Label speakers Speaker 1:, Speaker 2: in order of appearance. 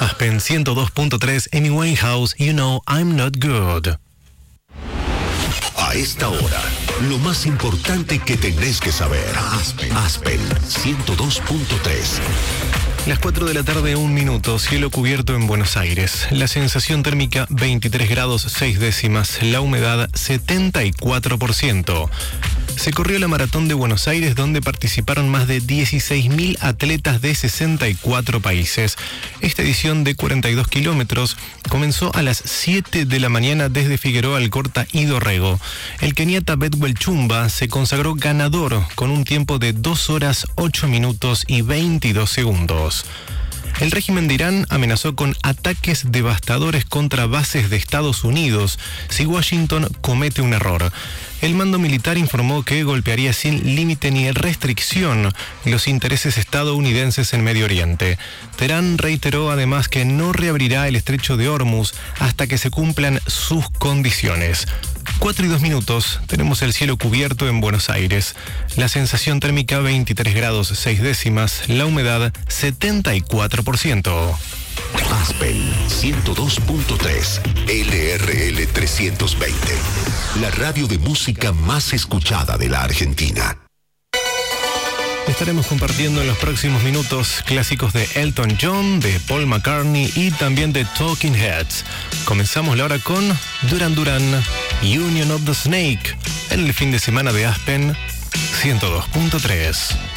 Speaker 1: Aspen 102.3, Amy Winehouse, You Know I'm Not Good.
Speaker 2: A esta hora, lo más importante que tenés que saber. Aspen 102.3.
Speaker 1: Las 4 de la tarde, 1 minuto, cielo cubierto en Buenos Aires. La sensación térmica 23 grados 6 décimas, la humedad 74%. Se corrió la Maratón de Buenos Aires, donde participaron más de 16.000 atletas de 64 países. Esta edición de 42 kilómetros comenzó a las 7 de la mañana desde Figueroa Alcorta y Dorrego. El keniata Bedwell Chumba se consagró ganador con un tiempo de 2 horas 8 minutos y 22 segundos. El régimen de Irán amenazó con ataques devastadores contra bases de Estados Unidos si Washington comete un error. El mando militar informó que golpearía sin límite ni restricción los intereses estadounidenses en Medio Oriente. Teherán reiteró además que no reabrirá el estrecho de Hormuz hasta que se cumplan sus condiciones. 4 y 2 minutos, tenemos el cielo cubierto en Buenos Aires. La sensación térmica 23 grados 6 décimas, la humedad 74%.
Speaker 2: Aspen 102.3, LRL 320. La radio de música más escuchada de la Argentina.
Speaker 1: Estaremos compartiendo en los próximos minutos clásicos de Elton John, de Paul McCartney y también de Talking Heads. Comenzamos la hora con Duran Duran, Union of the Snake, en el fin de semana de Aspen 102.3.